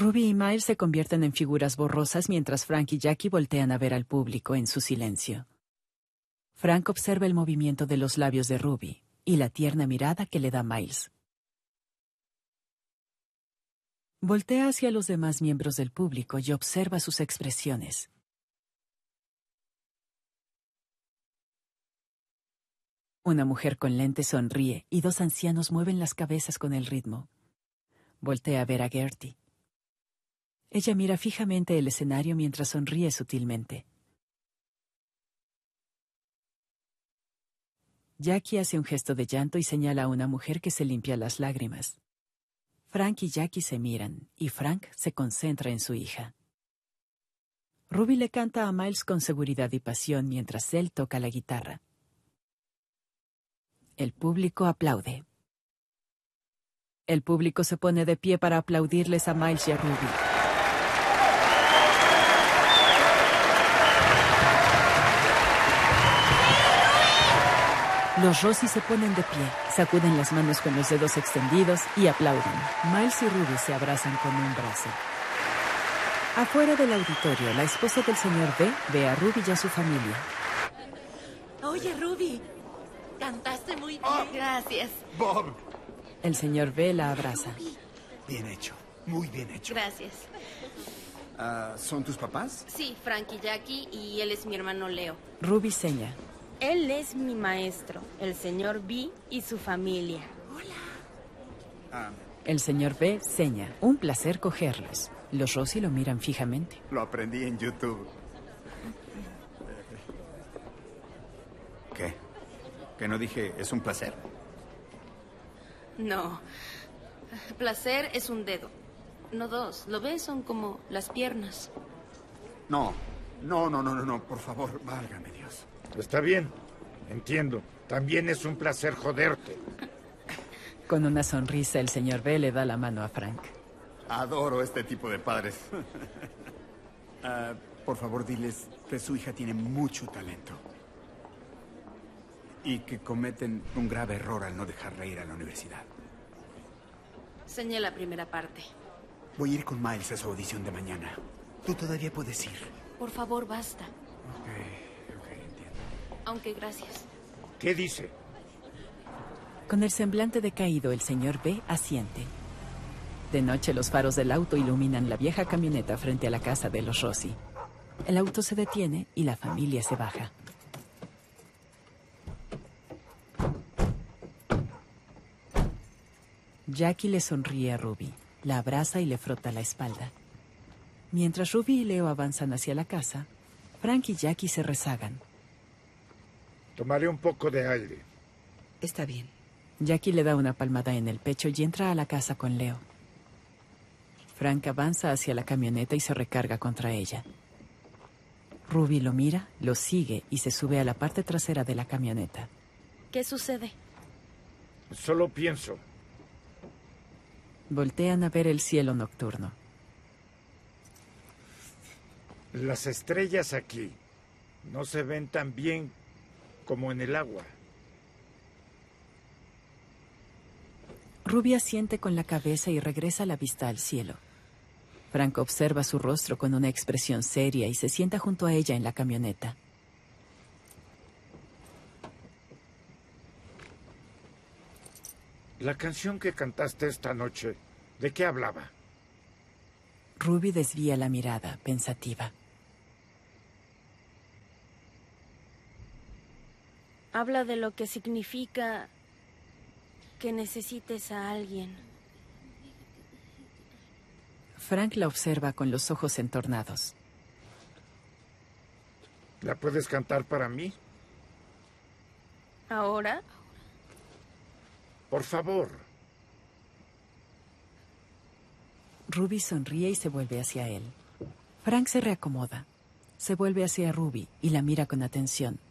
Ruby y Miles se convierten en figuras borrosas mientras Frank y Jackie voltean a ver al público en su silencio. Frank observa el movimiento de los labios de Ruby y la tierna mirada que le da Miles. Voltea hacia los demás miembros del público y observa sus expresiones. Una mujer con lentes sonríe y dos ancianos mueven las cabezas con el ritmo. Voltea a ver a Gertie. Ella mira fijamente el escenario mientras sonríe sutilmente. Jackie hace un gesto de llanto y señala a una mujer que se limpia las lágrimas. Frank y Jackie se miran, y Frank se concentra en su hija. Ruby le canta a Miles con seguridad y pasión mientras él toca la guitarra. El público aplaude. El público se pone de pie para aplaudirles a Miles y a Ruby. Los Rossi se ponen de pie, sacuden las manos con los dedos extendidos y aplauden. Miles y Ruby se abrazan con un brazo. Afuera del auditorio, la esposa del señor B ve a Ruby y a su familia. Oye, Ruby, cantaste muy bien. Gracias. Bob. El señor B la abraza. Bien hecho, muy bien hecho. Gracias. ¿Son tus papás? Sí, Frank y Jackie, y él es mi hermano Leo. Ruby seña. Él es mi maestro, el señor B y su familia. El señor B seña. Un placer cogerlos. Los Rossi lo miran fijamente. Lo aprendí en YouTube. ¿Qué? ¿Que no dije es un placer? No. Placer es un dedo, no dos. ¿Lo ves? Son como las piernas. No, por favor, válgame Dios. Está bien, entiendo. También es un placer joderte. Con una sonrisa, el señor B le da la mano a Frank. Adoro este tipo de padres. Por favor, diles que su hija tiene mucho talento. Y que cometen un grave error al no dejarla ir a la universidad. Señé la primera parte. Voy a ir con Miles a su audición de mañana. Tú todavía puedes ir. Por favor, basta. Ok, entiendo. Aunque gracias. ¿Qué dice? Con el semblante decaído, el señor B asiente. De noche, los faros del auto iluminan la vieja camioneta frente a la casa de los Rossi. El auto se detiene y la familia se baja. Jackie le sonríe a Ruby, la abraza y le frota la espalda. Mientras Ruby y Leo avanzan hacia la casa, Frank y Jackie se rezagan. Tomaré un poco de aire. Está bien. Jackie le da una palmada en el pecho y entra a la casa con Leo. Frank avanza hacia la camioneta y se recarga contra ella. Ruby lo mira, lo sigue y se sube a la parte trasera de la camioneta. ¿Qué sucede? Solo pienso. Voltean a ver el cielo nocturno. Las estrellas aquí no se ven tan bien como en el agua. Ruby asiente con la cabeza y regresa la vista al cielo. Frank observa su rostro con una expresión seria y se sienta junto a ella en la camioneta. La canción que cantaste esta noche, ¿de qué hablaba? Ruby desvía la mirada, pensativa. Habla de lo que significa que necesites a alguien. Frank la observa con los ojos entornados. ¿La puedes cantar para mí? ¿Ahora? Por favor. Ruby sonríe y se vuelve hacia él. Frank se reacomoda. Se vuelve hacia Ruby y la mira con atención.